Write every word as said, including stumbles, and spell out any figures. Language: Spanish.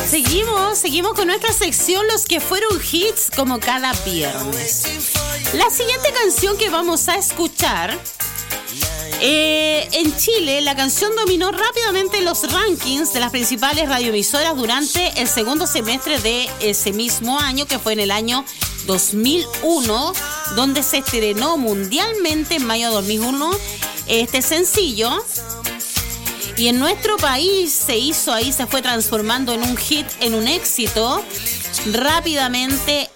Seguimos, seguimos con nuestra sección Los que fueron hits como cada viernes. La siguiente canción que vamos a escuchar, eh, en Chile, la canción dominó rápidamente los rankings de las principales radioemisoras durante el segundo semestre de ese mismo año, que fue en el año dos mil uno, donde se estrenó mundialmente en mayo de dos mil uno este sencillo. Y en nuestro país se hizo ahí, se fue transformando en un hit, en un éxito, rápidamente